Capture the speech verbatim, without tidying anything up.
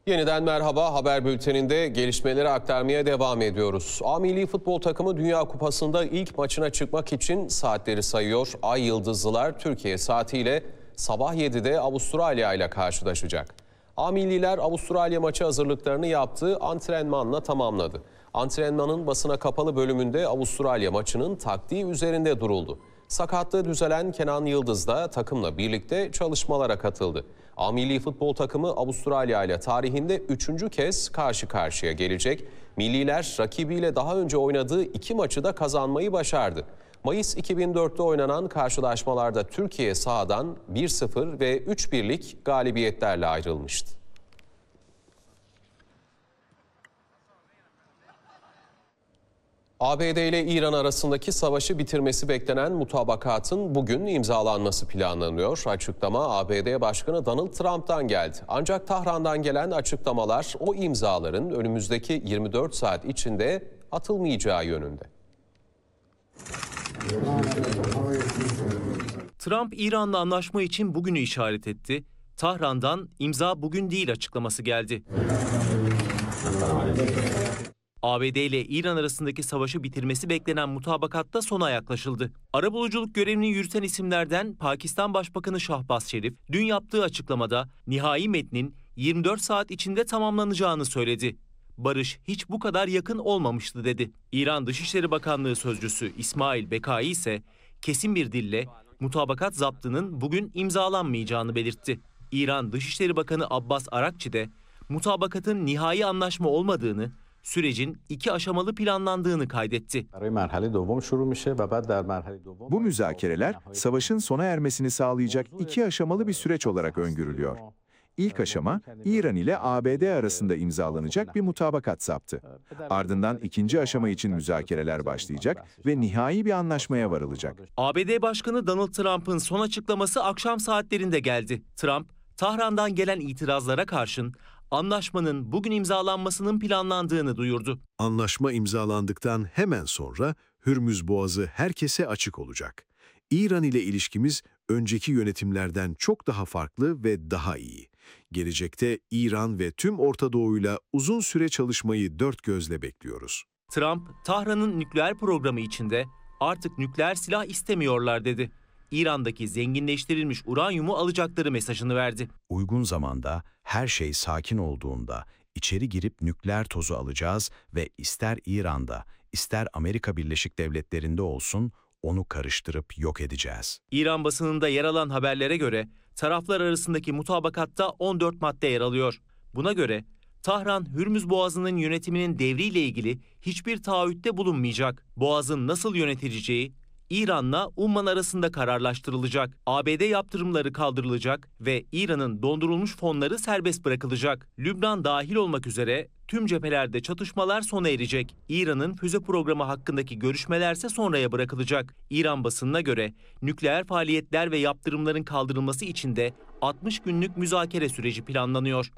Yeniden merhaba. Haber bülteninde gelişmeleri aktarmaya devam ediyoruz. A Milli Futbol Takımı Dünya Kupası'nda ilk maçına çıkmak için saatleri sayıyor. Ay Yıldızlılar Türkiye saatiyle sabah yedide Avustralya ile karşılaşacak. A Milliler Avustralya maçı hazırlıklarını yaptığı antrenmanla tamamladı. Antrenmanın basına kapalı bölümünde Avustralya maçının taktiği üzerinde duruldu. Sakatlığı düzelen Kenan Yıldız da takımla birlikte çalışmalara katıldı. A Milli Futbol Takımı Avustralya ile tarihinde üçüncü kez karşı karşıya gelecek. Milliler rakibiyle daha önce oynadığı iki maçı da kazanmayı başardı. Mayıs iki bin dörtte oynanan karşılaşmalarda Türkiye sahadan bir sıfır ve üç birlik galibiyetlerle ayrılmıştı. A B D ile İran arasındaki savaşı bitirmesi beklenen mutabakatın bugün imzalanması planlanıyor. Açıklama A B D Başkanı Donald Trump'tan geldi. Ancak Tahran'dan gelen açıklamalar o imzaların önümüzdeki yirmi dört saat içinde atılmayacağı yönünde. Trump, İran'la anlaşma için bugünü işaret etti. Tahran'dan imza bugün değil açıklaması geldi. A B D ile İran arasındaki savaşı bitirmesi beklenen mutabakatta sona yaklaşıldı. Arabuluculuk görevini yürüten isimlerden Pakistan Başbakanı Şahbaz Şerif, dün yaptığı açıklamada nihai metnin yirmi dört saat içinde tamamlanacağını söyledi. Barış hiç bu kadar yakın olmamıştı dedi. İran Dışişleri Bakanlığı Sözcüsü İsmail Bekai ise kesin bir dille mutabakat zaptının bugün imzalanmayacağını belirtti. İran Dışişleri Bakanı Abbas Arakçi de mutabakatın nihai anlaşma olmadığını, sürecin iki aşamalı planlandığını kaydetti. Bu müzakereler savaşın sona ermesini sağlayacak iki aşamalı bir süreç olarak öngörülüyor. İlk aşama İran ile A B D arasında imzalanacak bir mutabakat zaptı. Ardından ikinci aşama için müzakereler başlayacak ve nihai bir anlaşmaya varılacak. A B D Başkanı Donald Trump'ın son açıklaması akşam saatlerinde geldi. Trump, Tahran'dan gelen itirazlara karşın anlaşmanın bugün imzalanmasının planlandığını duyurdu. Anlaşma imzalandıktan hemen sonra Hürmüz Boğazı herkese açık olacak. İran ile ilişkimiz önceki yönetimlerden çok daha farklı ve daha iyi. Gelecekte İran ve tüm Orta Doğu'yla uzun süre çalışmayı dört gözle bekliyoruz. Trump, Tahran'ın nükleer programı içinde artık nükleer silah istemiyorlar dedi. İran'daki zenginleştirilmiş uranyumu alacakları mesajını verdi. Uygun zamanda, her şey sakin olduğunda içeri girip nükleer tozu alacağız ve ister İran'da, ister Amerika Birleşik Devletleri'nde olsun onu karıştırıp yok edeceğiz. İran basınında yer alan haberlere göre taraflar arasındaki mutabakatta on dört madde yer alıyor. Buna göre Tahran, Hürmüz Boğazı'nın yönetiminin devriyle ilgili hiçbir taahhütte bulunmayacak. Boğaz'ın nasıl yönetileceği İran'la Umman arasında kararlaştırılacak. A B D yaptırımları kaldırılacak ve İran'ın dondurulmuş fonları serbest bırakılacak. Lübnan dahil olmak üzere tüm cephelerde çatışmalar sona erecek. İran'ın füze programı hakkındaki görüşmelerse sonraya bırakılacak. İran basınına göre nükleer faaliyetler ve yaptırımların kaldırılması için de altmış günlük müzakere süreci planlanıyor.